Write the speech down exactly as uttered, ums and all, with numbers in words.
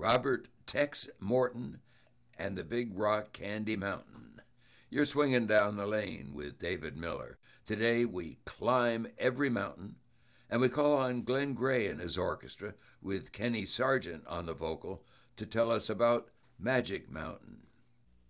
Robert Tex Morton and the Big Rock Candy Mountain. You're swinging down the lane with David Miller. Today we climb every mountain, and we call on Glenn Gray and his orchestra with Kenny Sargent on the vocal to tell us about Magic Mountain.